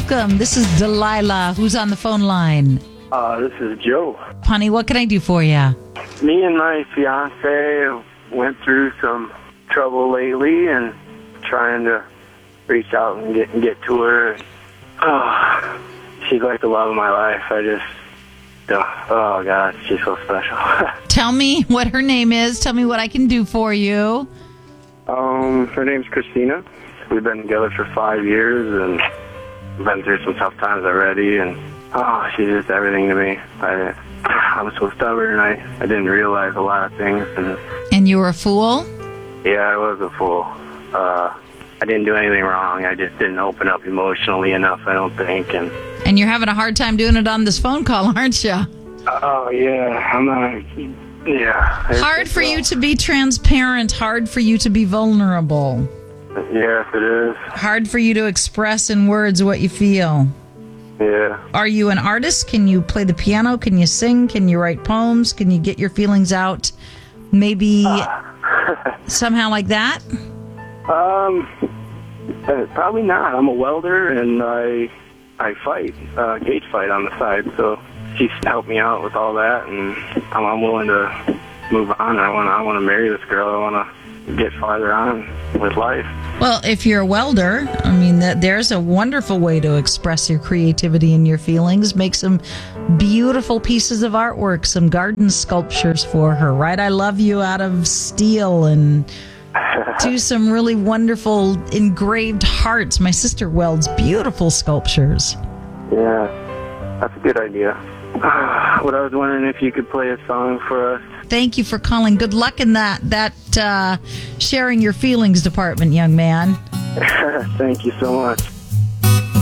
welcome. This is Delilah. Who's on the phone line? This is Joe. Honey, what can I do for you? Me and my fiance went through some trouble lately and trying to reach out and get to her. Oh, she's like the love of my life. Oh, God, she's so special. Tell me what her name is. Tell me what I can do for you. Her name's Christina. We've been together for 5 years and been through some tough times already, and she's just everything to me. I was so stubborn, I didn't realize a lot of things. And you were a fool? Yeah, I was a fool. I didn't do anything wrong. I just didn't open up emotionally enough, I don't think. And you're having a hard time doing it on this phone call, aren't you? Oh, yeah. I'm not... Yeah. Hard for you to be transparent. Hard for you to be vulnerable. Yes, it is. Hard for you to express in words what you feel. Yeah. Are you an artist? Can you play the piano? Can you sing? Can you write poems? Can you get your feelings out? Maybe somehow like that? Probably not. I'm a welder, and I fight, cage fight on the side, so she's helped me out with all that, and I'm willing to move on. I want to marry this girl. I want to get farther on with life. Well, if you're a welder, I mean, there's a wonderful way to express your creativity and your feelings. Make some beautiful pieces of artwork, some garden sculptures for her, right? I love you out of steel, and do some really wonderful engraved hearts. My sister welds beautiful sculptures. Yeah, that's a good idea. What I was wondering if you could play a song for us. Thank you for calling. Good luck in that sharing your feelings department, young man. Thank you so much.